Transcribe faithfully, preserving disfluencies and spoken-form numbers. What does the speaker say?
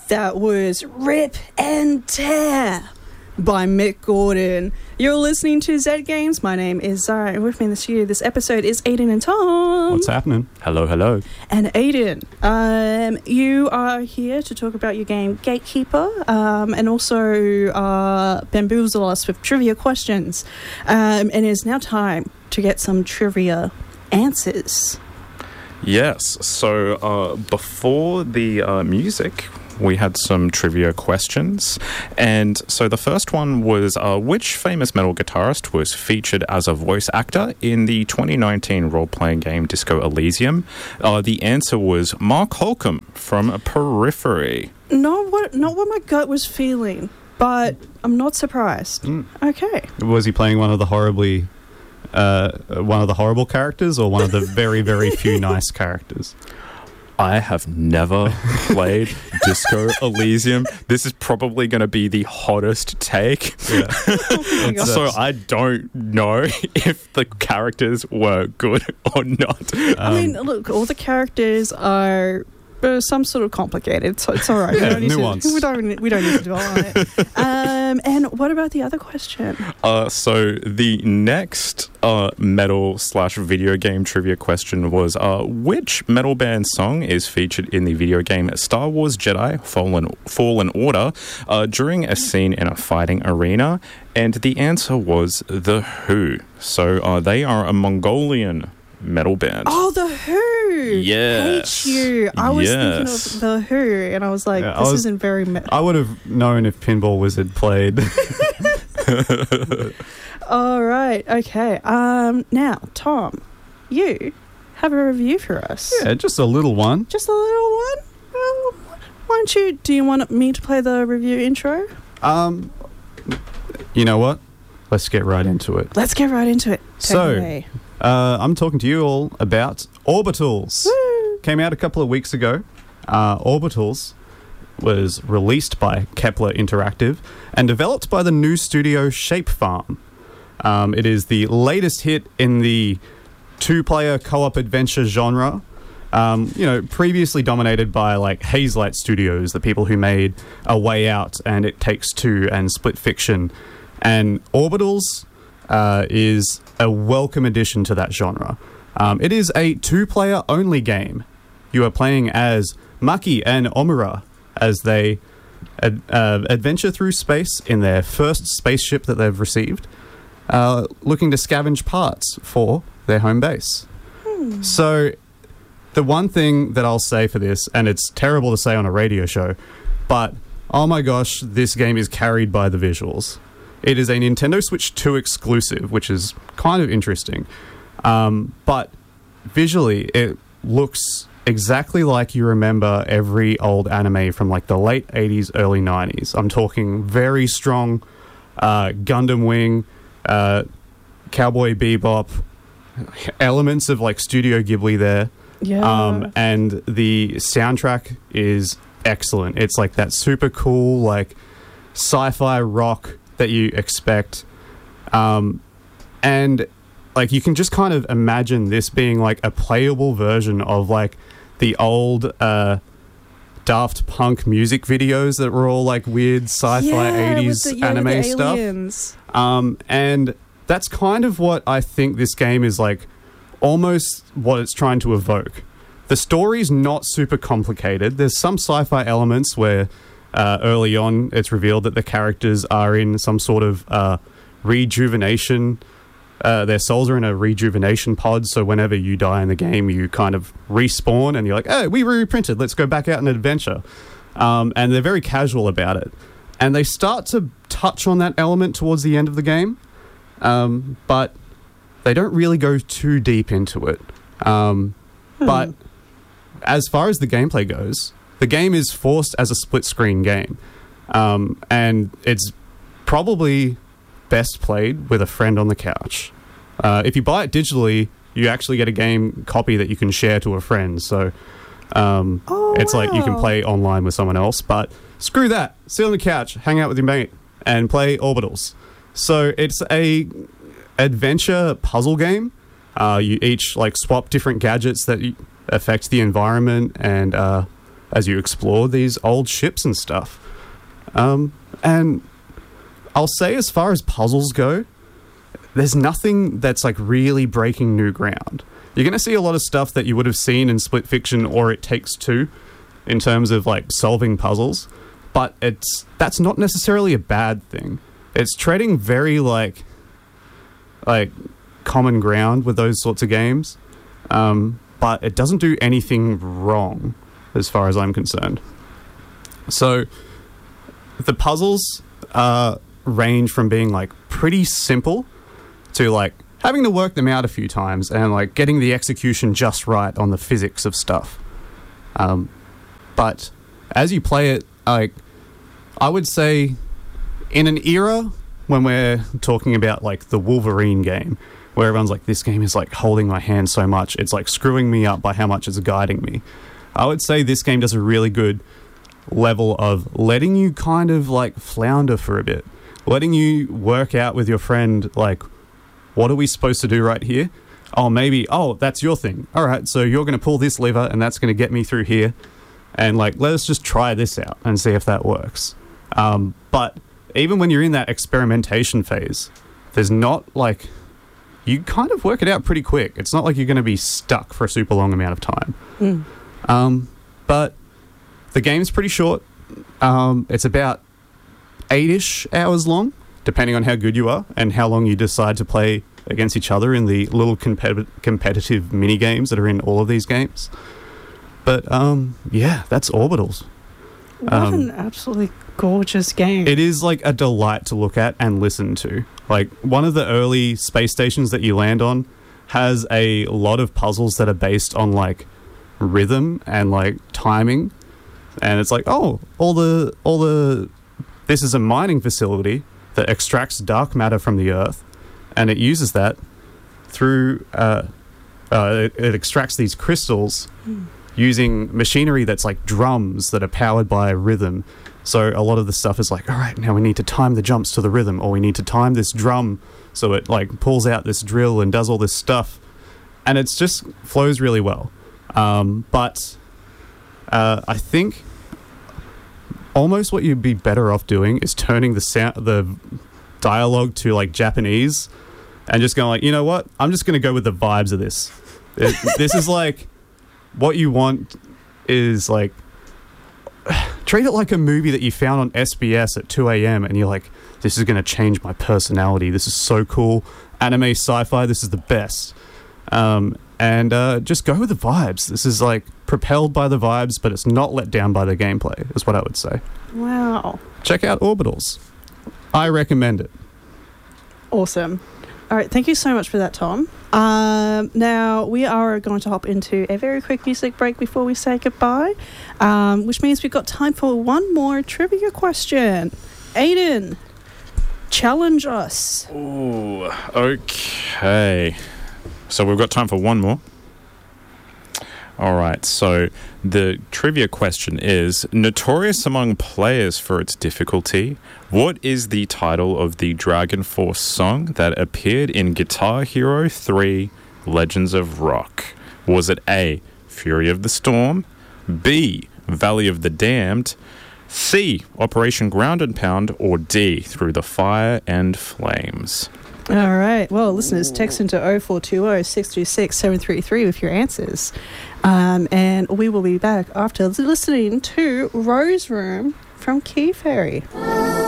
That was Rip and Tear by Mick Gordon. You're listening to Z Games. My name is Zara, and with me this year, this episode is Aiden and Tom. What's happening? Hello, hello. And Aiden, um, you are here to talk about your game Gatekeeper, um, and also uh, bamboozle us with trivia questions. Um, and it is now time to get some trivia answers. Yes, so uh, before the uh, music, we had some trivia questions. And so the first one was, uh, which famous metal guitarist was featured as a voice actor in the twenty nineteen role-playing game Disco Elysium? Uh, the answer was Mark Holcomb from Periphery. Not what, not what my gut was feeling, but I'm not surprised. Mm. Okay. Was he playing one of the horribly, uh, one of the horrible characters, or one of the very, very few nice characters? I have never played Disco Elysium. This is probably going to be the hottest take. Yeah. Oh my gosh. So I don't know if the characters were good or not. Um, I mean, look, all the characters are uh, some sort of complicated, so it's all right. Yeah, we don't need nuance. To, we don't. We don't need to dwell on it. Um, and what about the other question? Uh, so the next uh, metal slash video game trivia question was, uh, which metal band song is featured in the video game Star Wars Jedi Fallen, Fallen Order uh, during a scene in a fighting arena? And the answer was The Who. So uh, they are a Mongolian metal band. Oh, The Who. Yes. H U. I was Yes. thinking of The Who, and I was like, Yeah, I this was- isn't very metal. I would have known if Pinball Wizard played. All right. Okay. Um. Now, Tom, you have a review for us. Yeah, just a little one. Just a little one. Um, why don't you? Do you want me to play the review intro? Um, you know what? Let's get right into it. Let's get right into it. Take So, it away. Uh, I'm talking to you all about Orbitals. Woo. Came out a couple of weeks ago. Uh, Orbitals was released by Kepler Interactive and developed by the new studio Shape Farm. Um, it is the latest hit in the two-player co-op adventure genre. Um, you know, previously dominated by like Hazelight Studios, the people who made A Way Out and It Takes Two and Split Fiction. And Orbitals uh, is a welcome addition to that genre. Um, it is a two-player only game. You are playing as Maki and Omura as they ad- uh, adventure through space in their first spaceship that they've received, uh, looking to scavenge parts for their home base. Hmm. So, the one thing that I'll say for this, and it's terrible to say on a radio show, but oh my gosh, this game is carried by the visuals. It is a Nintendo Switch two exclusive, which is kind of interesting. Um, but visually, it looks exactly like you remember every old anime from like the late eighties, early nineties. I'm talking very strong uh, Gundam Wing, uh, Cowboy Bebop, elements of like Studio Ghibli there. Yeah. Um, and the soundtrack is excellent. It's like that super cool, like sci-fi rock that you expect. Um, and like you can just kind of imagine this being like a playable version of like the old uh, Daft Punk music videos that were all like weird sci-fi yeah, eighties with the, yeah, anime with the stuff. aliens. Um, and that's kind of what I think this game is like, almost what it's trying to evoke. The story's not super complicated. There's some sci-fi elements where uh, early on it's revealed that the characters are in some sort of uh, rejuvenation. Uh, their souls are in a rejuvenation pod, so whenever you die in the game, you kind of respawn and you're like, oh, we reprinted, let's go back out on an adventure. Um, and they're very casual about it. And they start to touch on that element towards the end of the game, um, but they don't really go too deep into it. Um, Hmm. But as far as the gameplay goes, the game is forced as a split-screen game. Um, and it's probably best played with a friend on the couch. Uh, if you buy it digitally, you actually get a game copy that you can share to a friend. So um, Oh, it's like you can wow. play online with someone else. But screw that. Sit on the couch, hang out with your mate, and play Orbitals. So it's a adventure puzzle game. Uh, you each like swap different gadgets that y- affect the environment and uh, as you explore these old ships and stuff. Um, and I'll say, as far as puzzles go, there's nothing that's like really breaking new ground. You're going to see a lot of stuff that you would have seen in Split Fiction or It Takes Two in terms of like solving puzzles, but it's that's not necessarily a bad thing. It's treading very like like common ground with those sorts of games, um, but it doesn't do anything wrong as far as I'm concerned. So the puzzles uh, range from being like pretty simple to like having to work them out a few times and like getting the execution just right on the physics of stuff. Um, but as you play it, like I would say, in an era when we're talking about like the Wolverine game, where everyone's like, this game is like holding my hand so much, it's like screwing me up by how much it's guiding me. I would say this game does a really good level of letting you kind of like flounder for a bit, letting you work out with your friend like, what are we supposed to do right here? Oh, maybe, oh, that's your thing. All right, so you're going to pull this lever and that's going to get me through here. And, like, let us just try this out and see if that works. Um, but even when you're in that experimentation phase, there's not, like... You kind of work it out pretty quick. It's not like you're going to be stuck for a super long amount of time. Mm. Um, but the game's pretty short. Um, it's about eight-ish hours long, depending on how good you are and how long you decide to play against each other in the little compet- competitive mini-games that are in all of these games. But, um, yeah, that's Orbitals. What Um, an absolutely gorgeous game. It is, like, a delight to look at and listen to. Like, one of the early space stations that you land on has a lot of puzzles that are based on, like, rhythm and, like, timing. And it's like, oh, all the... all the this is a mining facility that extracts dark matter from the Earth, and it uses that through... Uh, uh, it, it extracts these crystals mm. using machinery that's like drums that are powered by rhythm. So a lot of the stuff is like, all right, now we need to time the jumps to the rhythm, or we need to time this drum so it like pulls out this drill and does all this stuff. And it's just flows really well. Um, but uh, I think almost what you'd be better off doing is turning the sound, the dialogue to like Japanese and just going like, you know what? I'm just going to go with the vibes of this. It, this is like... What you want is, like, treat it like a movie that you found on S B S at two a.m. and you're like, this is going to change my personality. This is so cool. Anime, sci-fi, this is the best. Um, and uh, just go with the vibes. This is, like, propelled by the vibes, but it's not let down by the gameplay, is what I would say. Wow. Check out Orbitals. I recommend it. Awesome. All right, thank you so much for that, Tom. Um, now, we are going to hop into a very quick music break before we say goodbye, um, which means we've got time for one more trivia question. Aiden, challenge us. Ooh, okay. So we've got time for one more. All right, so the trivia question is, notorious among players for its difficulty, what is the title of the Dragon Force song that appeared in Guitar Hero three Legends of Rock? Was it A, Fury of the Storm, B, Valley of the Damned, C, Operation Ground and Pound, or D, Through the Fire and Flames? All right. Well, listeners, text into oh four two oh, six two six, seven three three with your answers. Um, and we will be back after listening to Rose Room from Key Fairy.